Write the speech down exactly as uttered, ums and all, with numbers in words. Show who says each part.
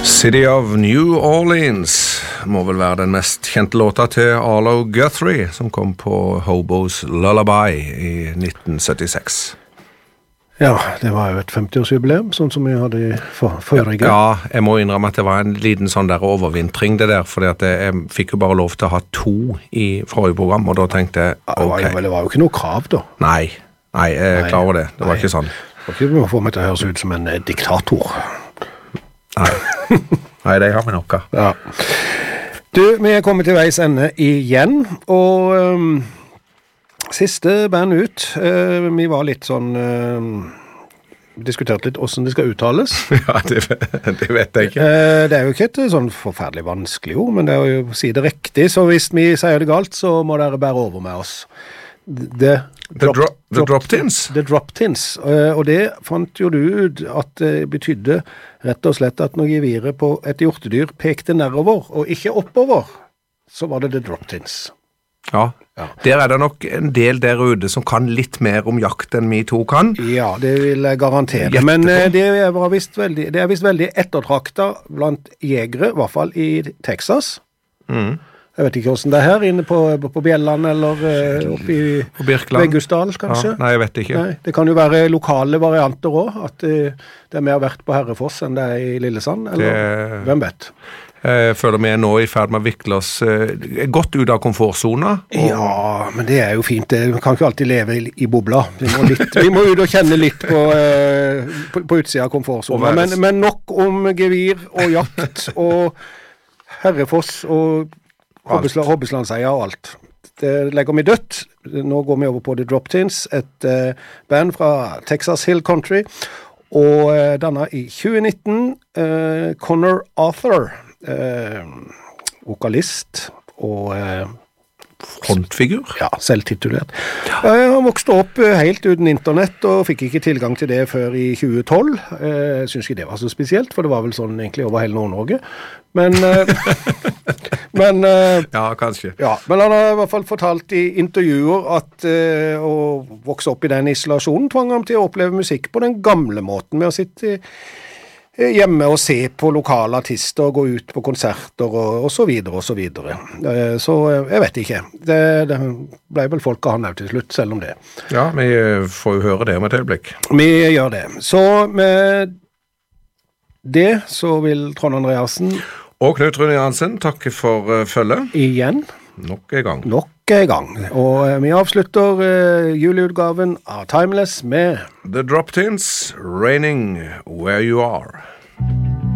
Speaker 1: City of New Orleans må vel være den mest kjente låta til Arlo Guthrie, som kom på Hobo's Lullaby i nitten syttiseks.
Speaker 2: Ja, det var jo et femti-årsjubileum, sånn som vi hadde i for, forrige.
Speaker 1: Ja, jeg må innrømme at det var en liten sånn der overvintring det der, fordi at jeg, jeg fikk jo bare lov til å ha to i forrige program, og da tenkte jeg, ok.
Speaker 2: Ja, det, var jo, det var jo ikke noe krav da.
Speaker 1: Nei, nei, jeg er klar over det. Det var
Speaker 2: nei.
Speaker 1: Ikke sånn.
Speaker 2: Det var ikke å få meg til å høres ut som en eh, diktator.
Speaker 1: Nei, nei det har vi nok av.
Speaker 2: Ja. Du, vi er kommet til veis ende igjen, og um, siste band ut, uh, vi var litt sånn, uh, diskutert litt hvordan det skal uttales.
Speaker 1: Ja, det, det vet jeg ikke.
Speaker 2: Uh, det er jo ikke et sånn forferdelig vanskelig ord, men det er jo å si det riktig, så hvis vi sier det galt, så må dere bære over med oss. The,
Speaker 1: the,
Speaker 2: drop,
Speaker 1: dro the
Speaker 2: drop,
Speaker 1: Drop Tins?
Speaker 2: The Drop Tins, uh, og det fant jo du ut at det betydde rett og slett at når geviret på et hjortedyr pekte nedover og ikke oppover, så var det The Drop Tins.
Speaker 1: Ja. Ja, der er det nok en del der ute som kan litt mer om jakt enn vi to kan.
Speaker 2: Ja, det vil jeg garantere.
Speaker 1: Gjettetom.
Speaker 2: Men uh, det er visst veldig, det er visst veldig ettertraktet blant jegere, i hvert fall i Texas.
Speaker 1: Mm.
Speaker 2: Jeg vet ikke hvordan det er her, inne på, på Bjelland eller uh, oppe i Veggusdal, kanskje.
Speaker 1: Ja, nei, jeg vet ikke.
Speaker 2: Nei, det kan jo være lokale varianter også, at uh, det er mer verdt på Herrefoss enn det er i Lillesand, eller
Speaker 1: det...
Speaker 2: hvem vet?
Speaker 1: Jeg føler vi er nå i ferd med å vikle oss uh, godt ut av komfortzona. Og...
Speaker 2: Ja, men det er jo fint. Vi kan ikke alltid leve i, i bobla. Vi må, litt, vi må ut og kjenne litt på, uh, på, på utsida av komfortzona. Men, men nok om gevir og jakt og Herrefoss og Hobbeslandseia og alt. Det legger vi dødt. Nå går vi over på The Drop Tins, et uh, band fra Texas Hill Country, og uh, denne i tjue nitten, uh, Connor Arthur, uh, vokalist og uh,
Speaker 1: frontfigur.
Speaker 2: Ja, selvtitulert. Ja. Uh, han vokste opp uh, helt uten internett og fikk ikke tilgang til det før i tjue tolv. Uh, jeg synes ikke det var så spesielt, for det var vel sånn egentlig over hele Nord-Norge. Men, uh, men uh,
Speaker 1: ja, kanskje. Ja,
Speaker 2: men han har i hvert fall fortalt i intervjuer at uh, å vokse opp i den isolasjonen tvang ham til å oppleve musikk på den gamle måten, med å sitte hjemme og se på lokale artister, gå ut på konserter og, og så videre og så videre. Uh, så uh, jeg vet ikke. Det, det ble vel folk av han til slutt, selv om det.
Speaker 1: Ja, vi får jo høre det om et øyeblikk.
Speaker 2: Vi gjør det. Så med det så vil Trond Andreasen
Speaker 1: og Knut Rune Jansen takke for uh, følge.
Speaker 2: Igjen.
Speaker 1: Nok en gang.
Speaker 2: Nok en gang. Og uh, vi avslutter uh, juleutgaven av Timeless med
Speaker 1: The Drop Tins, Raining Where You Are.